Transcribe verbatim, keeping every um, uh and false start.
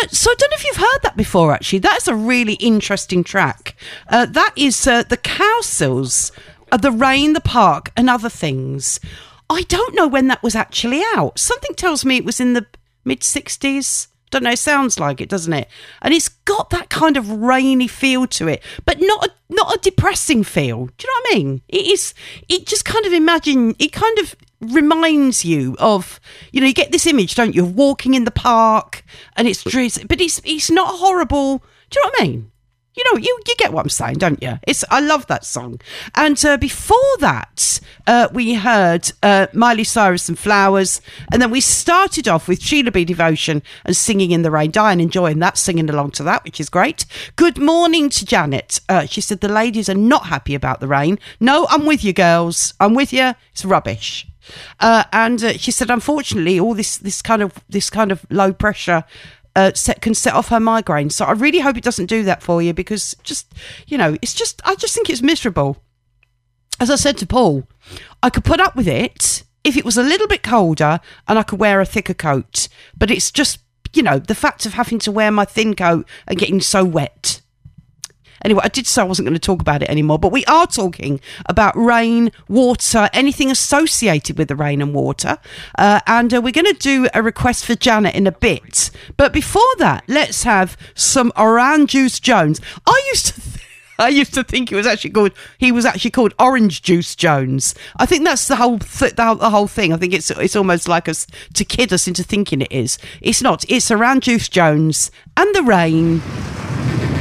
Uh, so I don't know if you've heard that before, actually. That's a really interesting track. Uh, that is uh, the Cowsills, uh, The Rain, The Park and Other Things. I don't know when that was actually out. Something tells me it was in the mid-sixties. Don't know, it sounds like it, doesn't it? And it's got that kind of rainy feel to it, but not a, not a depressing feel. Do you know what I mean? It is, it just kind of imagine, it kind of reminds you of, you know, you get this image, don't you, of walking in the park and it's drizzling, but it's it's not horrible. Do you know what I mean? You know, you, you get what I'm saying, don't you? It's I love that song. And uh, before that, uh, we heard uh, Miley Cyrus and Flowers. And then we started off with Sheila B. Devotion and Singing in the Rain. Diane enjoying that, singing along to that, which is great. Good morning to Janet. Uh, she said the ladies are not happy about the rain. No, I'm with you, girls. I'm with you. It's rubbish. Uh, and uh, she said, unfortunately, all this this kind of this kind of low pressure Uh, set, can set off her migraine. So I really hope it doesn't do that for you, because just, you know, it's just, I just think it's miserable. As I said to Paul, I could put up with it if it was a little bit colder and I could wear a thicker coat. But it's just, you know, the fact of having to wear my thin coat and getting so wet. Anyway, I did say I wasn't going to talk about it anymore, but we are talking about rain, water, anything associated with the rain and water. Uh, and uh, we're going to do a request for Janet in a bit. But before that, let's have some Orange Juice Jones. I used to th- I used to think it was actually called, he was actually called Orange Juice Jones. I think that's the whole th- the, whole, the whole thing. I think it's it's almost like us to kid us into thinking it is. It's not. It's Orange Juice Jones and the rain.